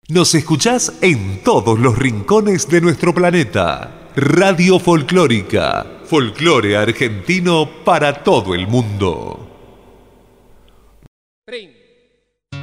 Nos escuchás en todos los rincones de nuestro planeta. Radio Folclórica. Folclore argentino para todo el mundo. 30.